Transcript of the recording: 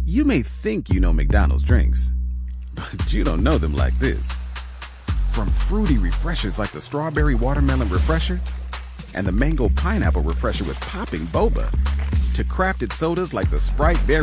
You may think you know McDonald's drinks, but you don't know them like this. From fruity refreshers like the Strawberry Watermelon Refresher and the Mango Pineapple Refresher with popping boba, to crafted sodas like the Sprite Berry